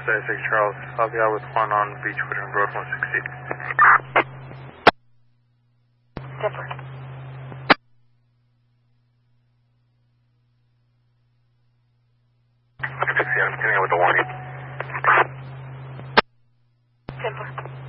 36 Charles. I'll be out with one on Beechwood and Road 160. Zipper. I'm getting out with the warning. Zipper.